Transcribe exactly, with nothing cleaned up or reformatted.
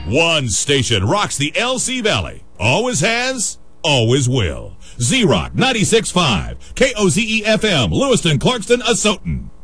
One station rocks the L C Valley. Always has, always will. Z-Rock ninety-six point five, K O Z E F M, Lewiston, Clarkston, Asotin.